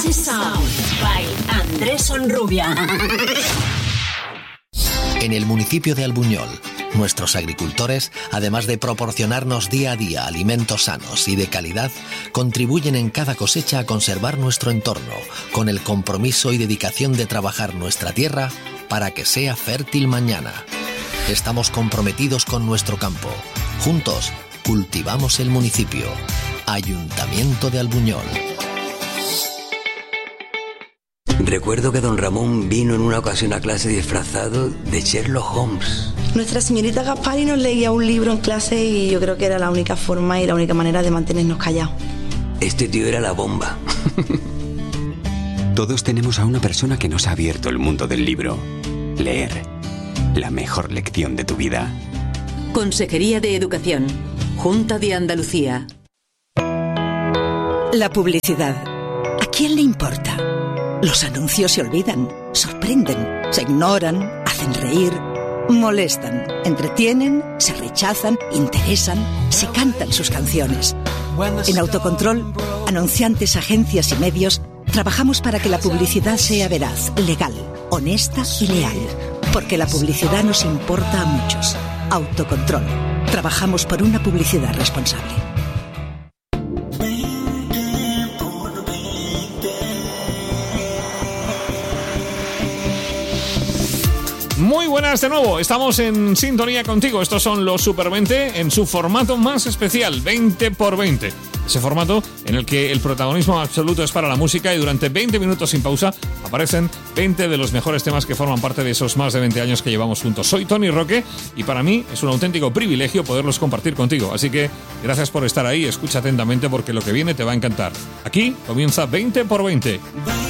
Sound by Andrés Onrubia. En el municipio de Albuñol, nuestros agricultores, además de proporcionarnos día a día alimentos sanos y de calidad, contribuyen en cada cosecha a conservar nuestro entorno, con el compromiso y dedicación de trabajar nuestra tierra para que sea fértil mañana. Estamos comprometidos con nuestro campo. Juntos, cultivamos el municipio. Ayuntamiento de Albuñol. Recuerdo que don Ramón vino en una ocasión a clase disfrazado de Sherlock Holmes. Nuestra señorita Gaspari nos leía un libro en clase y yo creo que era la única forma y la única manera de mantenernos callados. Este tío era la bomba. Todos tenemos a una persona que nos ha abierto el mundo del libro. Leer. La mejor lección de tu vida. Consejería de Educación. Junta de Andalucía. La publicidad. ¿A quién le importa? Los anuncios se olvidan, sorprenden, se ignoran, hacen reír, molestan, entretienen, se rechazan, interesan, se cantan sus canciones. En Autocontrol, anunciantes, agencias y medios, trabajamos para que la publicidad sea veraz, legal, honesta y leal. Porque la publicidad nos importa a muchos. Autocontrol. Trabajamos por una publicidad responsable. Muy buenas de nuevo, estamos en sintonía contigo. Estos son los Super 20 en su formato más especial, 20x20. Ese formato en el que el protagonismo absoluto es para la música y durante 20 minutos sin pausa aparecen 20 de los mejores temas que forman parte de esos más de 20 años que llevamos juntos. Soy Tony Roque y para mí es un auténtico privilegio poderlos compartir contigo. Así que gracias por estar ahí, escucha atentamente porque lo que viene te va a encantar. Aquí comienza 20x20.